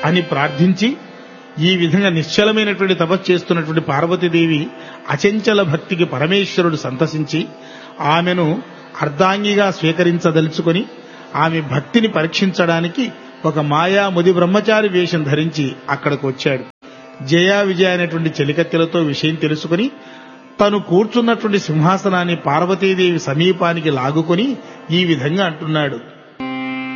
అని ప్రార్థించి ఈ విధంగా నిశ్చలమైనటువంటి తపస్సు చేస్తున్నటువంటి పార్వతీదేవి అచంచల భక్తికి పరమేశ్వరుడు సంతసించి ఆమెను అర్ధాంగిగా స్వీకరించదలుచుకొని ఆమె భక్తిని పరీక్షించడానికి ఒక మాయా ముది బ్రహ్మచారి వేషం ధరించి అక్కడికి వచ్చాడు. జయ విజయ అనేటువంటి చెలికత్తెలతో విషయం తెలుసుకుని తను కూర్చున్నటువంటి సింహాసనాన్ని పార్వతీదేవి సమీపానికి లాగుకొని ఈ విధంగా అంటున్నాడు.